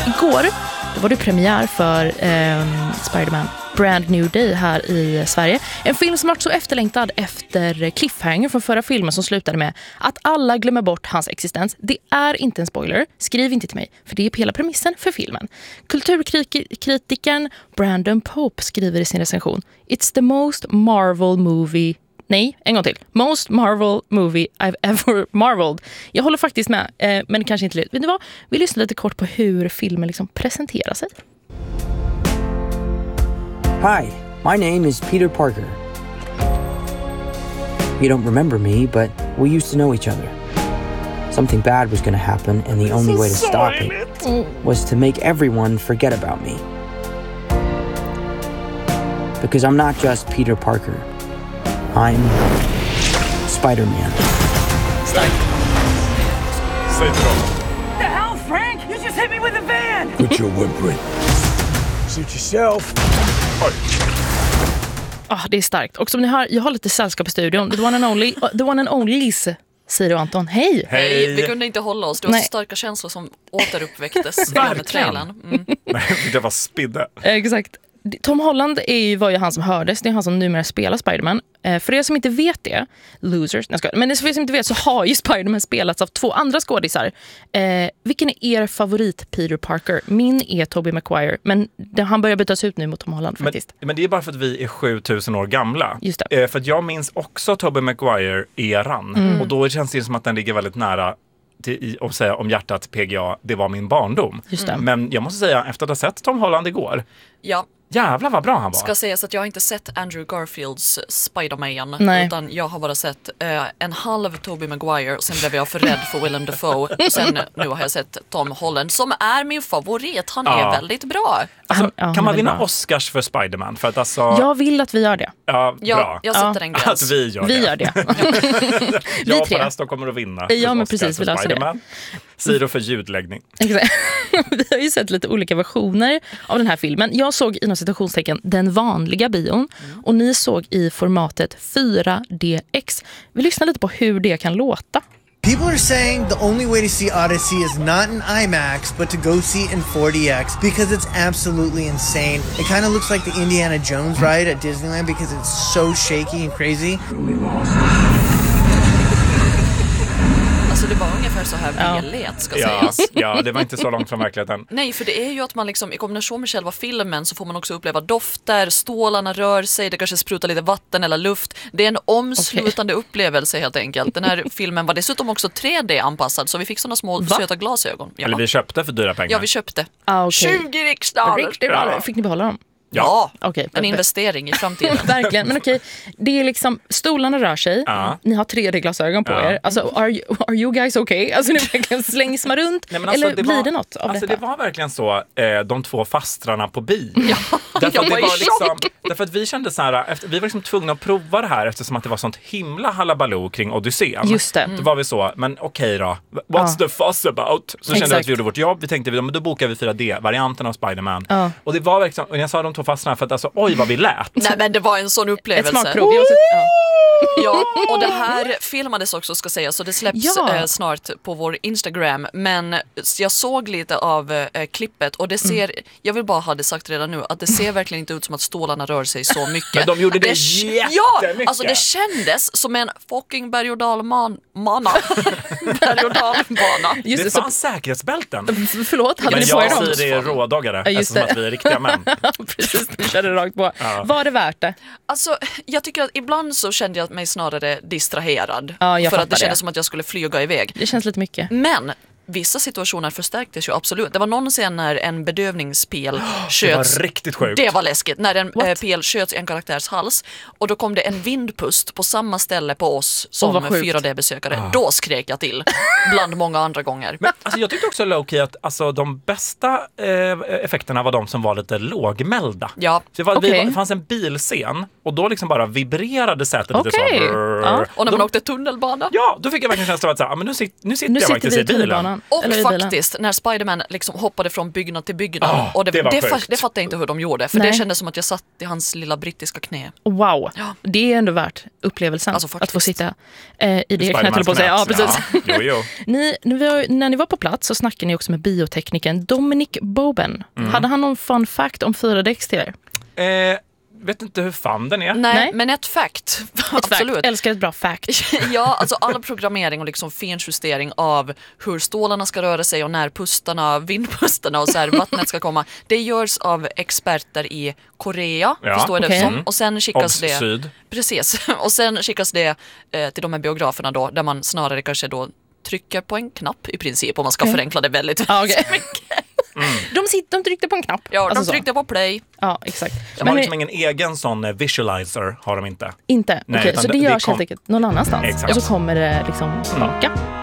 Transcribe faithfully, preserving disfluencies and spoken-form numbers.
igår då var det premiär för eh, Spider-Man Brand New Day här i Sverige. En film som varit så efterlängtad efter cliffhanger från förra filmen som slutade med att alla glömmer bort hans existens. Det är inte en spoiler. Skriv inte till mig, för det är hela premissen för filmen. Kulturkritikern Brandon Pope skriver i sin recension: It's the most Marvel movie. Nej, en gång till. Most Marvel movie I've ever marveled. Jag håller faktiskt med, eh, men kanske inte lite. Vet ni vad? Vi lyssnar lite kort på hur filmen liksom presenterar sig. Hi, my name is Peter Parker. You don't remember me, but we used to know each other. Something bad was going to happen, and the only way to stop it was to make everyone forget about me. Because I'm not just Peter Parker. I'm Spider-Man. Stark. Säg till dem. The hell, Frank? You just hit me with a van! Quit your whimpering. Suit yourself. Oj. Ah, det är starkt. Och som ni hör, jag har lite sällskap i studion. The one and only, the one and only Siri och Anton. Hej! Hej! Vi kunde inte hålla oss. Det var Nej. så starka känslor som återuppväcktes med trailern. Mm. Det var spidde. Exakt. Tom Holland är ju, var ju han som hördes. Det är han som numera spelar Spider-Man. Eh, för er som inte vet det, losers, nej, ska, men för er som inte vet så har ju Spider-Man spelats av två andra skådisar. Eh, vilken är er favorit Peter Parker? Min är Tobey Maguire, men det, han börjar bytas ut nu mot Tom Holland faktiskt. Men, men det är bara för att vi är sjutusen år gamla. Just det. Eh, för att jag minns också Tobey Maguire-eran. Mm. Och då känns det som att den ligger väldigt nära till, och säga om hjärtat P G A, det var min barndom. Just det. Men jag måste säga, efter att ha sett Tom Holland igår, Ja. jävlar vad bra han var. Ska sägas att jag har inte sett Andrew Garfields Spider-Man. Nej. Utan jag har bara sett eh, en halv Tobey Maguire. Och sen blev jag för rädd för Willem Dafoe. Och sen nu har jag sett Tom Holland som är min favorit. Han Ja. är väldigt bra. Alltså, Han- ja, han kan man är vinna bra. Oscars för Spider-Man? För att alltså, Jag vill att vi gör det. ja, Ja, bra. jag sätter Ja. en Att gräns. vi gör Vi det. gör det. Jag Vi och tre. Paraston kommer att vinna. Ja, för men Oscar precis, för vi löser det. Spider-Man. Siro för ljudläggning. Exakt. Vi har ju sett lite olika versioner av den här filmen. Jag såg inom citationstecken den vanliga bion Mm. och ni såg i formatet fyra D X. Vi lyssnar lite på hur det kan låta. People are saying the only way to see Odyssey is not in IMAX, but to go see it in four D X because it's absolutely insane. It kind of looks like the Indiana Jones ride at Disneyland because it's so shaky and crazy. Alltså det var ungefär så här Ja. vi lät, ska Ja, sägas. ja, det var inte så långt från verkligheten. Nej, för det är ju att man liksom i kombination med själva filmen så får man också uppleva dofter, stålarna rör sig, det kanske sprutar lite vatten eller luft. Det är en omslutande upplevelse helt enkelt. Den här filmen var dessutom också tre D-anpassad så vi fick sådana små Va? söta glasögon. Ja. Eller vi köpte för dyra pengar. ja, vi köpte. Ah, okej. tjugo riksdaler! Riktigt bra. Ja. Fick ni behålla dem? Ja, Okej, en perfekt. investering i framtiden. Verkligen, men okej. Det är liksom, stolarna rör sig. Ja. Ni har tre D-glasögon på Ja. er. Alltså, are you, are you guys okay? Alltså, ni verkligen slängs man runt? Nej, men alltså, eller det blir var- det något av alltså, detta? det var verkligen så, eh, de två fastrarna på bi. Ja, därför, jag att var det i var liksom, därför att vi kände så här, efter, vi var liksom tvungna att prova det här eftersom att det var sånt himla halabaloo kring Odysseen. Just det. Då var vi så, men okej då, what's Ja. the fuss about? Så kände jag Exakt. att vi gjorde vårt jobb, vi tänkte, men då bokar vi fyra D-varianten av Spider-Man. Ja. Och det var verkligen, och jag sa de två fastrarna för att alltså, oj vad vi lät. Nej, men det var en sån Ett upplevelse. smakprov. Jag har sett, ja. Ja, och det här filmades också, ska sägas, så det släpps Ja. eh, snart på vår Instagram. Men jag såg lite av eh, klippet och det ser, Mm. jag vill bara ha det sagt redan nu, att det ser verkligen inte ut som att stålarna rör sig så mycket. Men de gjorde det k- jättemycket. Ja, alltså det kändes som en fucking berg- och dalman- mana. berg- och dalbana. Just Det det, så, fanns säkerhetsbälten. förlåt, hade Men ni på er jag dem? och Siri är rådagare, Ja, just eftersom det. att vi är riktiga män. Precis, du körde rakt på. Ja. Var det värt det? Alltså, jag tycker att ibland så kände jag mig snarare distraherad. Ja, jag för att fattar det kändes det. som att jag skulle flyga iväg. Det känns lite mycket. Men vissa situationer förstärktes ju absolut. Det var någon scen när en bedövningspil sköts. Det var riktigt sjukt. Det var läskigt. När en What? eh, pil sköts i en karaktärs hals och då kom det en vindpust på samma ställe på oss Åh, som vad sjukt. fyra D-besökare. Då skrek jag till. Bland många andra gånger. Men alltså, jag tyckte också low-key att alltså, de bästa eh, effekterna var de som var lite lågmälda. Ja. Så det, var, vi Okej. var, det fanns en bilscen och då liksom bara vibrerade sätet lite Okej. så. Brrr. Ja. Och när man Då- åkte tunnelbana. Ja, då fick jag verkligen känslan av att så här, ah, men nu, sit, nu sitter Nu jag sitter faktiskt vi i i bilen. tunnelbanan. bilen. Och Eller i bilen. faktiskt, när Spider-Man liksom hoppade från byggnad till byggnad. Oh, och det, det var det, sjukt. fa- det fattade jag inte hur de gjorde. För Nej. det kändes som att jag satt i hans lilla brittiska knä. Wow, Ja. det är ändå värt upplevelsen Alltså, att få faktiskt. sitta eh, i det Spider-Mans knät, höll på att säga. Ja, knät. precis. Ja, jo, jo. Ni, ni var, när ni var på plats så snackade ni också med bioteknikern Dominic Boben. Mm. Hade han någon fun fact om fyra D X till er? Eh, vet inte hur fan den är. Nej, Nej. men ett fact. Ett Absolut. Fact. Älskar ett bra fact. Ja, alltså all programmering och liksom finjustering av hur stålarna ska röra sig och när pustarna, vindpustarna och så här vattnet ska komma. Det görs av experter i Korea, Ja. förstår jag det Okej. som. Och sen skickas Obs det Syd. Precis. Och sen skickas det eh, till de här biograferna då, där man snarare kanske då trycker på en knapp i princip, om man ska Okej. förenkla det väldigt, Ja, väldigt okej. mycket. De, sitter, de tryckte på en knapp. Ja, Alltså de så. tryckte på play. Ja, exakt. De Men har ni- liksom ingen egen sån eh, visualizer, har de inte. inte? Nej, Okej, utan så det det- det görs kom- helt enkelt någon annanstans. Exakt. Och så kommer det liksom tillbaka.